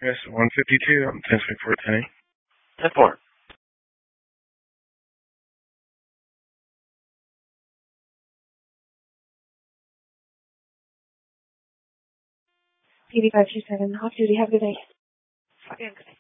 Yes, 152. I'm 10-4, 10-4. PD527, off duty. Have a good day. Yeah, good day.